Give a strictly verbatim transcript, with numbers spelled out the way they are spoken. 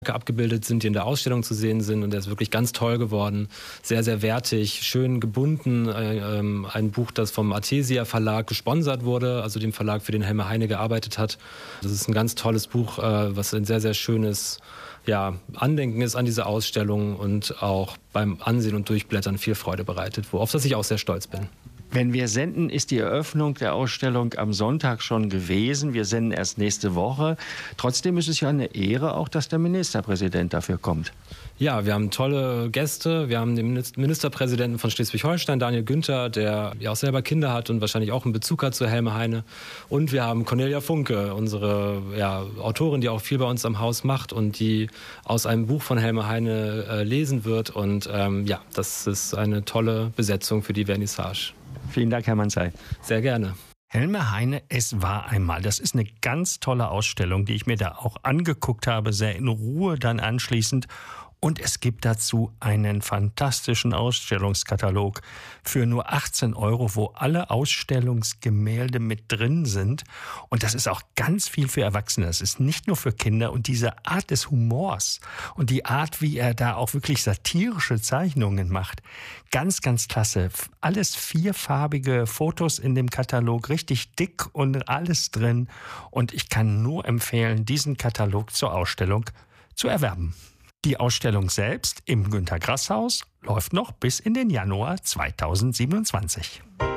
abgebildet sind, die in der Ausstellung zu sehen sind, und der ist wirklich ganz toll geworden, sehr, sehr wertig, schön gebunden, äh, ähm, ein Buch, das vom Artesia Verlag gesponsert wurde, also dem Verlag, für den Helme Heine gearbeitet hat. Das ist ein ganz tolles Buch, äh, was ein sehr, sehr schönes ja, Andenken ist an diese Ausstellung und auch beim Ansehen und Durchblättern viel Freude bereitet, worauf ich auch sehr stolz bin. Wenn wir senden, ist die Eröffnung der Ausstellung am Sonntag schon gewesen. Wir senden erst nächste Woche. Trotzdem ist es ja eine Ehre, auch dass der Ministerpräsident dafür kommt. Ja, wir haben tolle Gäste. Wir haben den Ministerpräsidenten von Schleswig-Holstein, Daniel Günther, der ja auch selber Kinder hat und wahrscheinlich auch einen Bezug hat zu Helme Heine. Und wir haben Cornelia Funke, unsere ja, Autorin, die auch viel bei uns am Haus macht und die aus einem Buch von Helme Heine äh, lesen wird. Und ähm, ja, das ist eine tolle Besetzung für die Vernissage. Vielen Dank, Herr Manzey. Sehr gerne. Helme Heine, es war einmal. Das ist eine ganz tolle Ausstellung, die ich mir da auch angeguckt habe, sehr in Ruhe dann anschließend. Und es gibt dazu einen fantastischen Ausstellungskatalog für nur achtzehn Euro, wo alle Ausstellungsgemälde mit drin sind. Und das ist auch ganz viel für Erwachsene. Das ist nicht nur für Kinder. Und diese Art des Humors und die Art, wie er da auch wirklich satirische Zeichnungen macht, ganz, ganz klasse. Alles vierfarbige Fotos in dem Katalog, richtig dick und alles drin. Und ich kann nur empfehlen, diesen Katalog zur Ausstellung zu erwerben. Die Ausstellung selbst im Günter-Grass-Haus läuft noch bis in den Januar zweitausendsiebenundzwanzig.